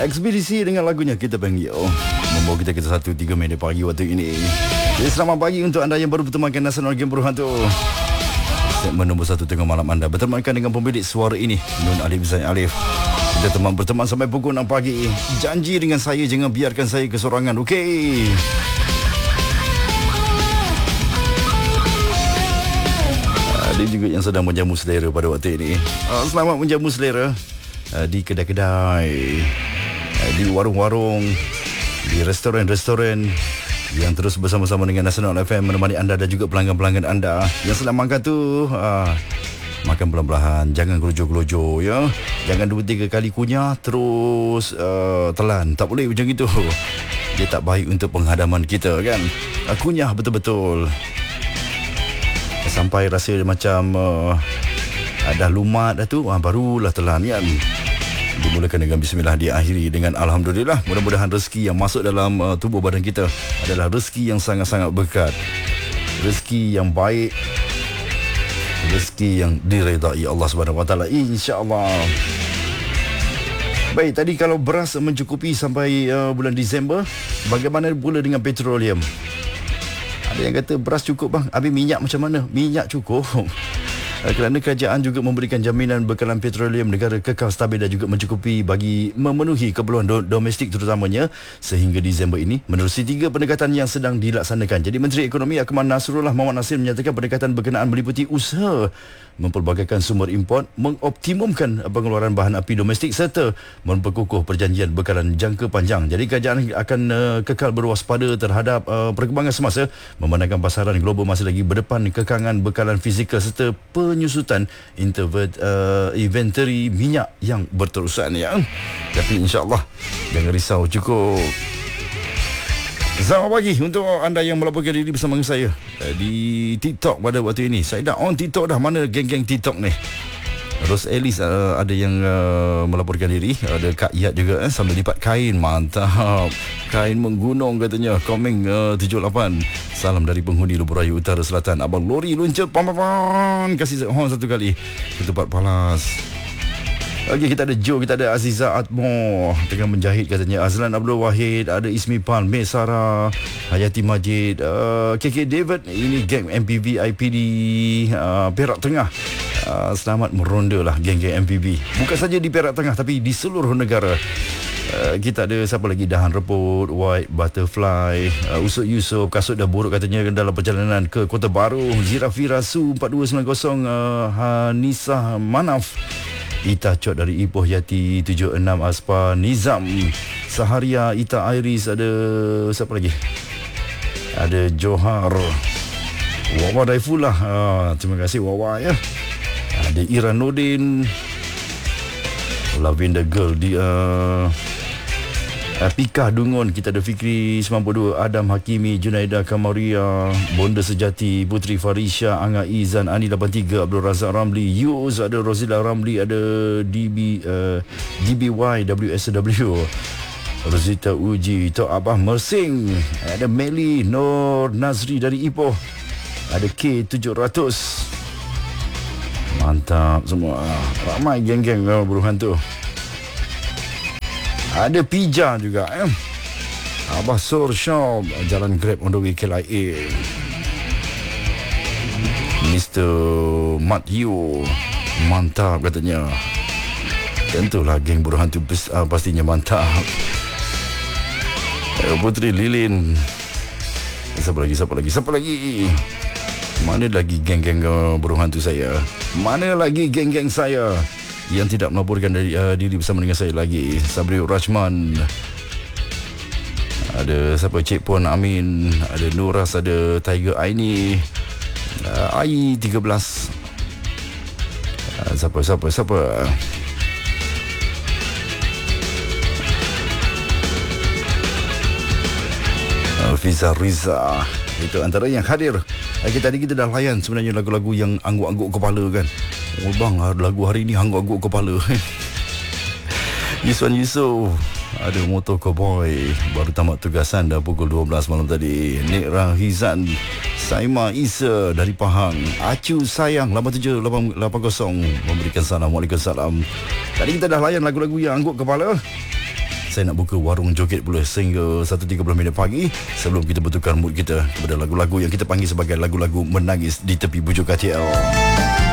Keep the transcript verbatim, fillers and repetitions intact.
Ekspedisi dengan lagunya Kita Panggil membawa kita ke satu tiga minit pagi waktu ini. Jadi selamat pagi untuk anda yang baru bertemankan Nasional Game Berhantu. Segmen nombor satu tengah malam anda bertemankan dengan pemilik suara ini, Nun Alif Zain Alif. Kita teman berteman sampai pukul enam pagi. Janji dengan saya, jangan biarkan saya kesorangan, okey? Ada juga yang sedang menjamu selera pada waktu ini. Selamat menjamu selera di kedai-kedai, di warung-warung, di restoran-restoran yang terus bersama-sama dengan Nasional F M menemani anda dan juga pelanggan-pelanggan anda yang sedang makan tu. Uh, makan pelan-pelan, jangan gelojo-gelojo ya. Jangan dua tiga kali kunyah terus uh, telan. Tak boleh macam itu. Dia tak baik untuk penghadaman kita kan. Uh, kunyah betul-betul sampai rasa macam uh, dah lumat dah tu, uh, barulah telan kan. Dimulakan dengan bismillah, diakhiri dengan alhamdulillah. Mudah-mudahan rezeki yang masuk dalam uh, tubuh badan kita adalah rezeki yang sangat-sangat berkat, rezeki yang baik, rezeki yang diredai Allah Subhanahu Wa Taala, insya-Allah. Baik, tadi kalau beras mencukupi sampai uh, bulan Disember, bagaimana pula dengan petroleum? Ada yang kata beras cukup bang, habis minyak macam mana? Minyak cukup. Kerana kerajaan juga memberikan jaminan bekalan petroleum negara kekal stabil dan juga mencukupi bagi memenuhi keperluan do- domestik terutamanya sehingga Disember ini menerusi tiga pendekatan yang sedang dilaksanakan. Jadi Menteri Ekonomi Akmal Nasrullah Muhammad Nasir menyatakan pendekatan berkenaan meliputi usaha memperbagaikan sumber import, mengoptimumkan pengeluaran bahan api domestik serta memperkukuh perjanjian bekalan jangka panjang. Jadi kerajaan akan uh, kekal berwaspada terhadap uh, perkembangan semasa, memandangkan pasaran global masih lagi berdepan kekangan bekalan fizikal serta penyusutan intervet, uh, inventory minyak yang berterusan ya. Tapi insya-Allah jangan risau, cukup. Selamat pagi untuk anda yang melaporkan diri bersama dengan saya di TikTok pada waktu ini. Saya dah on TikTok dah. Mana geng-geng TikTok ni? Ros Ellis uh, ada yang uh, melaporkan diri. Ada Kak Yat juga eh, sambil lipat kain. Mantap. Kain menggunung katanya. Komeng uh, tujuh lapan. Salam dari penghuni Lebuh Raya Utara Selatan. Abang lori luncur pam-pam. Kasih horn satu kali ke tempat palas. Okey, kita ada Joe, kita ada Aziza Atmo tengah menjahit katanya. Azlan Abdul Wahid, ada Ismi Pan, Mek Sarah, Hayati Majid, uh, K K David. Ini geng M P V I P di uh, Perak Tengah. Uh, selamat meronda lah geng-geng M P V. Bukan saja di Perak Tengah tapi di seluruh negara. Uh, kita ada siapa lagi? Dahan Reput, White Butterfly, uh, Usut Yusof, kasut dah buruk katanya dalam perjalanan ke Kota Baru. Zirafira Su empat dua sembilan kosong, uh, Hanisah Manaf, Ita Cot dari Ipoh Yati tujuh enam, Aspa Nizam, Saharia, Ita Iris, ada siapa lagi? Ada Johar, Wawa Daifullah, ah, terima kasih Wawa ya. Ada Ira Nordin, Lavender Girl di uh, Pika Dungun. Kita ada Fikri sembilan puluh dua, Adam Hakimi, Junaida Kamaria, Bonda Sejati, Putri Farisha, Angga Izan, Ani lapan tiga, Abdul Razak Ramli, Yus, ada Rosila Ramli, ada D B uh, D B Y W S W, Rosita Uji, Tok Abah Mersing, ada Meli Nur Nazri dari Ipoh, ada K tujuh ratus. Mantap semua. Ramai geng-geng beruhan tu. Ada Pija juga eh. Abah Sur Shop, Jalan Grab on the way K L I A. Mister Matthew, mantap katanya. Tentulah geng berhantu uh, pastinya mantap. Putri Lilin. Siapa lagi, siapa lagi, siapa lagi? Mana lagi geng-geng uh, berhantu saya? Mana lagi geng-geng saya yang tidak melaporkan dari, uh, diri bersama dengan saya lagi? Sabri Rajman, ada siapa, Cik Puan Amin, ada Nuras, ada Tiger Aini, uh, Ai tiga belas, uh, siapa siapa siapa uh, Fiza Riza. Itu antara yang hadir. Okay, tadi kita dah layan sebenarnya lagu-lagu yang angguk-angguk kepala kan. Oh bang, lagu hari ni angguk-angguk kepala. Yuswan Yusof, ada Motor Cowboy, baru tamat tugasan dah pukul dua belas malam tadi. Nik Rahizan, Saima Isa dari Pahang, Acu Sayang lapan tujuh lapan kosong memberikan salam. Waalaikumsalam. Tadi kita dah layan lagu-lagu yang angguk kepala. Saya nak buka warung joget pula sehingga satu tiga puluh minit pagi sebelum kita bertukar mood kita kepada lagu-lagu yang kita panggil sebagai lagu-lagu menangis di tepi bujur K T L.